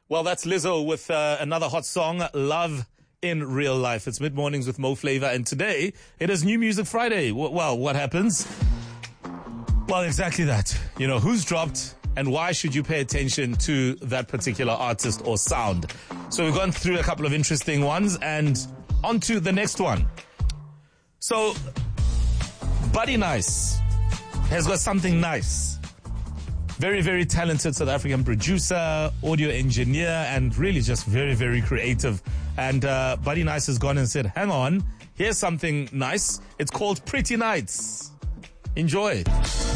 Well, that's Lizzo with another hot song, Love in Real Life. It's Mid-Mornings with Mo Flavor, and today it is New Music Friday. Well, what happens? Well, exactly that. You know, who's dropped and why should you pay attention to that particular artist or sound? So we've gone through a couple of interesting ones and on to the next one. So, Buddy Nice has got something nice. Very, very talented South African producer, audio engineer, and really just very, very creative. And Buddy Nice has gone and said, hang on, here's something nice. It's called Pretty Nights. Enjoy.